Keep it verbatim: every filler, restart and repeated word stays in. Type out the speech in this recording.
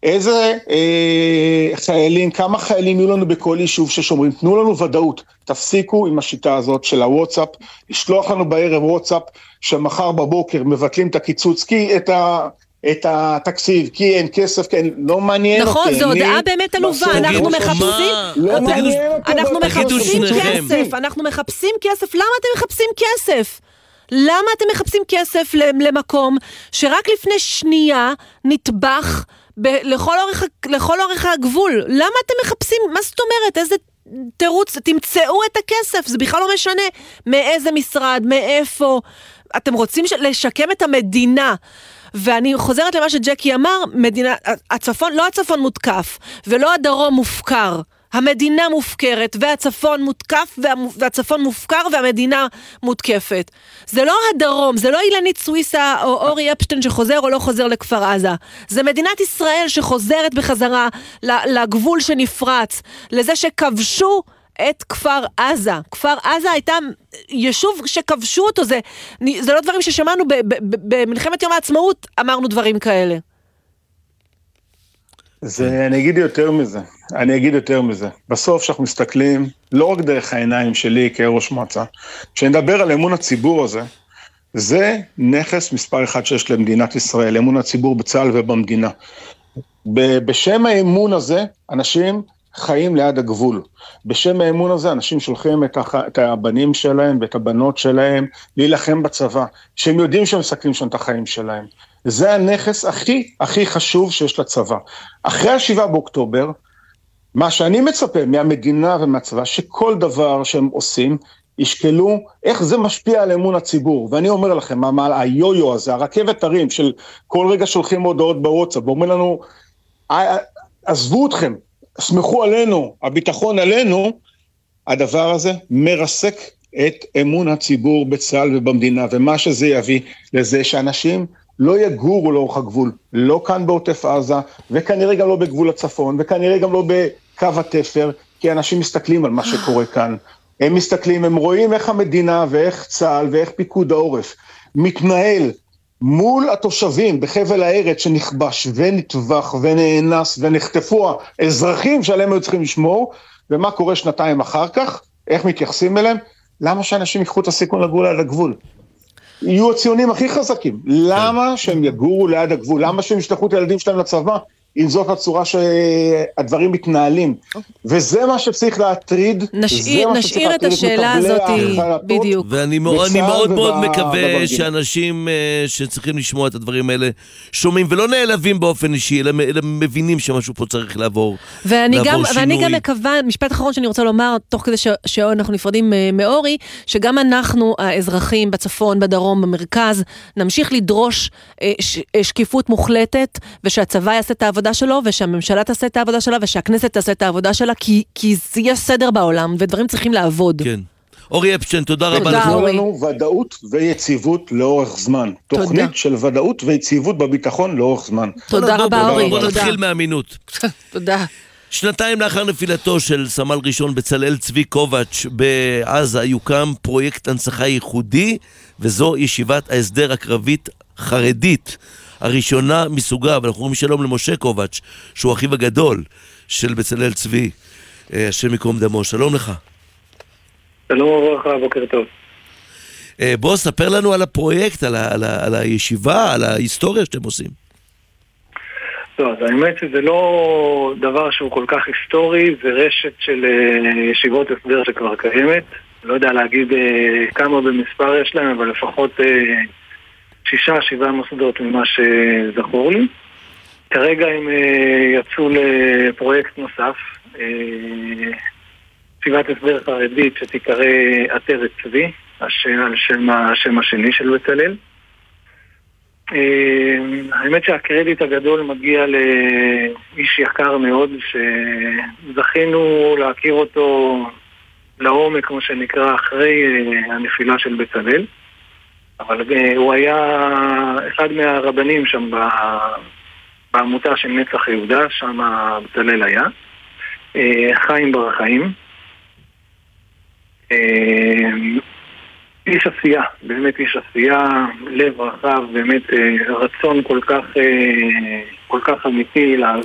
איזה אה, חיילים, כמה חיילים יהיו לנו בכל יישוב ששומרים, תנו לנו ודאות, תפסיקו עם השיטה הזאת של הוואטסאפ, לשלוח לנו בערב וואטסאפ, שמחר בבוקר מבטלים את הקיצוץ, כי את ה... את התקציב, כי אין כסף, כי אין, לא מעניין אותי. נכון, זו הודעה באמת עלובה, אנחנו מחפשים, אנחנו מחפשים כסף, אנחנו מחפשים כסף, למה אתם מחפשים כסף? למה אתם מחפשים כסף למקום שרק לפני שנייה נטבח לכל אורך, לכל אורך הגבול? למה אתם מחפשים, מה זאת אומרת, איזה תירוץ, תמצאו את הכסף, זה בכלל לא משנה מאיזה משרד, מאיפה, אתם רוצים לשקם את המדינה, ואני חוזרת למה שג'קי אמר, מדינה, הצפון, לא הצפון מותקף, ולא הדרום מופקר. המדינה מופקרת, והצפון מותקף, והצפון מופקר, והמדינה מותקפת. זה לא הדרום, זה לא אילנית סוויסה, או אורי אפשטיין שחוזר או לא חוזר לכפר עזה. זה מדינת ישראל שחוזרת בחזרה לגבול שנפרץ, לזה שכבשו את כפר עזה. כפר עזה הייתה יישוב שכבשו אותו, זה, זה לא דברים ששמענו במלחמת יום העצמאות, אמרנו דברים כאלה. זה, אני אגיד יותר מזה, אני אגיד יותר מזה. בסוף שאנחנו מסתכלים, לא רק דרך העיניים שלי כראש מועצה, כשנדבר על אמון הציבור הזה, זה נכס מספר אחד שיש למדינת ישראל, אמון הציבור בצה"ל ובמדינה. בשם האמון הזה, אנשים חיים ליד הגבול. בשם האמון הזה, אנשים שולחים את, הח... את הבנים שלהם ואת הבנות שלהם להילחם בצבא, שהם יודעים שהם מסכנים שם את החיים שלהם. זה הנכס הכי, הכי חשוב שיש לצבא. אחרי השבעה באוקטובר, מה שאני מצפה מהמדינה ומהצבא, שכל דבר שהם עושים, ישקלו איך זה משפיע על אמון הציבור. ואני אומר לכם, מה, היו-יו הזה, הרכבת הרים של כל רגע שולחים הודעות בוואטסאפ, ואומרים לנו, עזבו אתכם, סמכו עלינו, הביטחון עלינו, הדבר הזה מרסק את אמון הציבור בצה"ל ובמדינה, ומה שזה יביא לזה שאנשים לא יגורו לאורך הגבול, לא כאן בעוטף עזה, וכנראה גם לא בגבול הצפון, וכנראה גם לא בקו התפר, כי אנשים מסתכלים על מה שקורה כאן. הם מסתכלים, הם רואים איך המדינה ואיך צה"ל ואיך פיקוד העורף מתנהל מול התושבים בחבל הארץ שנכבש ונטבח ונאנס ונחטפו האזרחים שעליהם היו צריכים לשמור, ומה קורה שנתיים אחר כך, איך מתייחסים אליהם, למה שאנשים ייקחו את הסיכון לגבול על הגבול? יהיו הציונים הכי חזקים, למה שהם יגורו ליד הגבול, למה שהם ישלחו את הילדים שלהם לצבא, אם זאת הצורה שהדברים מתנהלים, וזה מה שצריך להטריד, נשאיר, נשאיר את השאלה הזאת, בדיוק. ואני מאוד מאוד מאוד מקווה שאנשים שצריכים לשמוע את הדברים האלה, שומעים ולא נעלבים באופן אישי, אלא מבינים שמשהו פה צריך לעבור, ואני גם, ואני גם מקווה, משפט אחרון שאני רוצה לומר, תוך כדי שאנחנו נפרדים מאורי, שגם אנחנו, האזרחים בצפון, בדרום, במרכז, נמשיך לדרוש שקיפות מוחלטת, ושהצבא יעשה את העבודה שלו, ושהממשלה תעשה את העבודה שלה, ושהכנסת תעשה את העבודה שלה, כי, כי יש סדר בעולם, ודברים צריכים לעבוד. כן. אורי אפשטיין, תודה רבה לך. תנו לנו ודאות ויציבות לאורך זמן. תודה. תוכנית של ודאות ויציבות בביטחון לאורך זמן. תודה רבה, אורי. בוא נתחיל מהאמינות. תודה. שנתיים לאחר נפילתו של סמל ראשון בצלאל צבי קובץ' בעזה, יוקם פרויקט הנצחה ייחודי, וזו ישיבת ההסדר הקרבית חרדית. הראשונה מסוגה, ואנחנו אומרים שלום למשה קובץ', שהוא אחיו הגדול של בצלאל צבי, השם יקום דמו. שלום לך. שלום וברכה, בוקר טוב. בוא, ספר לנו על הפרויקט, על, ה, על, ה, על הישיבה, על ההיסטוריה שאתם עושים. טוב, אז האמת שזה לא דבר שהוא כל כך היסטורי, זה רשת של ישיבות הסדר שכבר קיימת. לא יודע להגיד כמה במספר יש להם, אבל לפחות שישה, שבעה מוסדות ממה שזכור לי. כרגע הם יצאו לפרויקט נוסף, ישיבת הסדר חרדית שתיקרא עטרת צבי, על שם השם השני של בצלאל. האמת שהקרדיט הגדול מגיע לאיש יקר מאוד, שזכינו להכיר אותו לעומק, כמו שנקרא, אחרי הנפילה של בצלאל. אבל הוא היה אחד מהרבנים שם בעמותה של נצח יהודה, שם בצלאל היה, חיים בר חיים. איש עשייה, באמת איש עשייה, לב רחב, באמת רצון כל כך, כל כך אמיתי